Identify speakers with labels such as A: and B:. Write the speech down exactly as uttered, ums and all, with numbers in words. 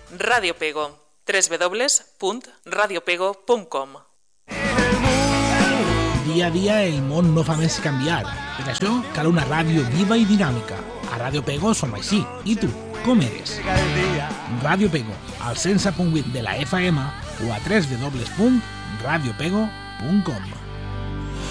A: Radio Pego. w w w punt radio pego punt com.
B: Dia a dia el món no fa més que canviar. Per això cal una ràdio viva i dinàmica. A Radio Pego som així. I tu, com eres? Radio Pego, al cent set punt vuit de la F M o a w w w punt radio pego punt com.